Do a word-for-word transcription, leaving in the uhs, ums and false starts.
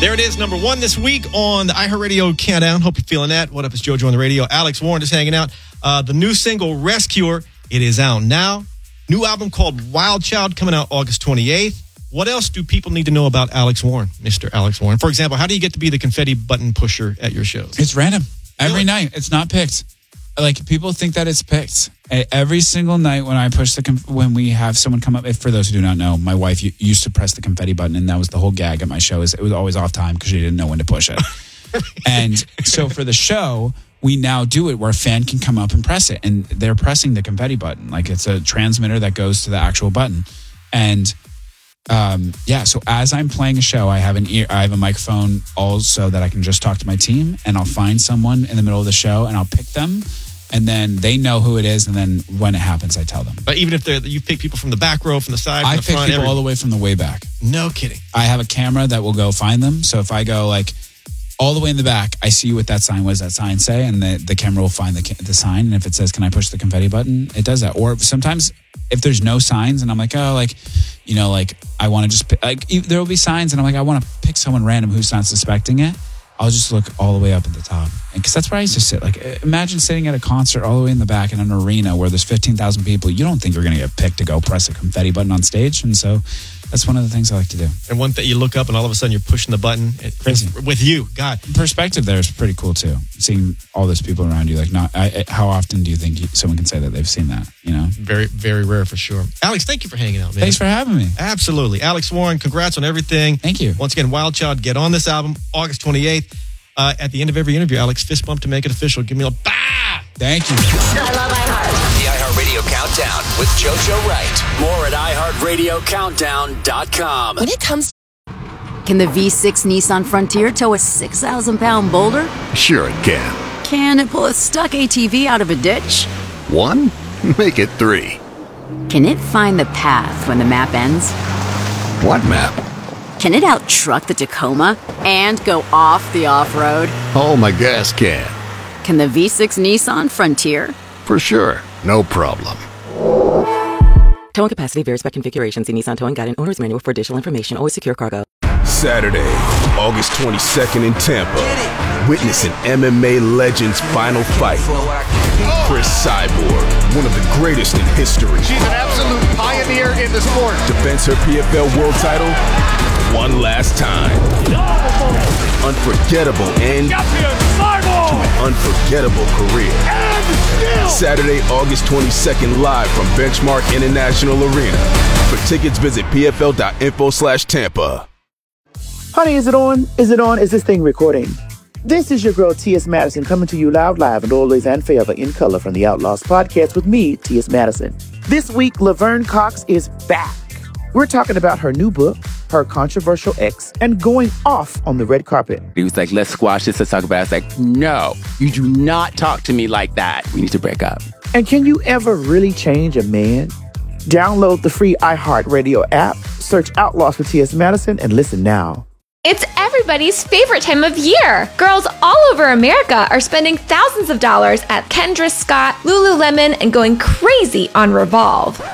There it is, number one this week on the iHeartRadio Countdown. Hope you're feeling that. What up, it's JoJo on the radio. Alex Warren just hanging out. Uh, the new single, Rescuer, it is out now. New album called Wild Child coming out August twenty-eighth. What else do people need to know about Alex Warren, Mister Alex Warren? For example, how do you get to be the confetti button pusher at your shows? It's random. Every Really? night. It's not picked. Like, people think that it's picked. Every single night when I push the, conf- when we have someone come up, if for those who do not know, my wife used to press the confetti button, and that was the whole gag at my show, is it was always off time because she didn't know when to push it. And so for the show, we now do it where a fan can come up and press it, and they're pressing the confetti button. Like, it's a transmitter that goes to the actual button. And um, yeah, so as I'm playing a show, I have an ear, I have a microphone also that I can just talk to my team, and I'll find someone in the middle of the show and I'll pick them. And then they know who it is, and then when it happens, I tell them. But even if they're, you pick people from the back row, from the side, from I the pick front, people every- all the way from the way back. No kidding. I have a camera that will go find them. So if I go like all the way in the back, I see what that sign, what does that sign say? And the, the camera will find the, the sign. And if it says, can I push the confetti button? It does that. Or sometimes if there's no signs and I'm like, oh, like, you know, like I want to just pick, like there will be signs and I'm like, I want to pick someone random who's not suspecting it. I'll just look all the way up at the top. Because that's where I used to sit. Like, imagine sitting at a concert all the way in the back in an arena where there's fifteen thousand people. You don't think you're going to get picked to go press a confetti button on stage. And so that's one of the things I like to do. And one thing, you look up and all of a sudden you're pushing the button. It, Crazy. With you. God. Perspective there is pretty cool, too. Seeing all those people around you. Like, not I, how often do you think someone can say that they've seen that, you know? Very, very rare for sure. Alex, thank you for hanging out, man. Thanks for having me. Absolutely. Alex Warren, congrats on everything. Thank you. Once again, Wild Child, get on this album, August twenty-eighth. Uh, at the end of every interview, Alex, fist bump to make it official. Give me a bah! Thank you. I love iHeart. The iHeartRadio Countdown with JoJo Wright. More at i heart radio countdown dot com. When it comes, can the V six Nissan Frontier tow a six thousand pound boulder? Sure it can. Can it pull a stuck A T V out of a ditch? One? Make it three. Can it find the path when the map ends? What map? Can it out-truck the Tacoma and go off the off-road? Oh, my gas can. Can the V six Nissan Frontier? For sure. No problem. Towing capacity varies by configuration. See Nissan Towing Guide and Owner's Manual for additional information. Always secure cargo. Saturday, August twenty-second in Tampa. Witness an M M A legend's final fight. Chris Cyborg, one of the greatest in history. She's an absolute pioneer in the sport. Defends her P F L world title one last time. Unforgettable end to an unforgettable career. Saturday, August twenty-second, live from Benchmark International Arena. For tickets, visit p f l dot info slash Tampa. Honey, is it on? Is it on? Is this thing recording? This is your girl, T S. Madison, coming to you loud, live, and always and forever in color from the Outlaws podcast with me, T S. Madison. This week, Laverne Cox is back. We're talking about her new book, her controversial ex, and going off on the red carpet. He was like, let's squash this, let's talk about it. I was like, no, you do not talk to me like that. We need to break up. And can you ever really change a man? Download the free iHeartRadio app, search Outlaws for T S. Madison, and listen now. It's everybody's favorite time of year. Girls all over America are spending thousands of dollars at Kendra Scott, Lululemon, and going crazy on Revolve.